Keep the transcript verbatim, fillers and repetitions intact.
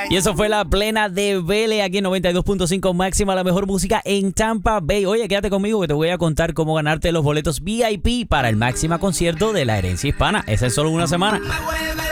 Y eso fue la plena de Vele aquí en noventa y dos punto cinco Máxima, la mejor música en Tampa Bay. Oye, quédate conmigo que te voy a contar cómo ganarte los boletos V I P para el Máxima concierto de la herencia hispana. Esa es solo una semana.